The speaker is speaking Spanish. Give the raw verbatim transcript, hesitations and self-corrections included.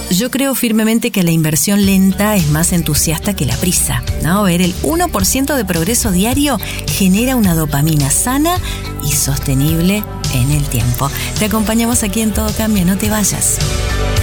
Yo creo firmemente que la inversión lenta es más entusiasta que la prisa, ¿no? Ver el uno por ciento de progreso diario genera una dopamina sana y sostenible en el tiempo. Te acompañamos aquí en Todo Cambia, no te vayas.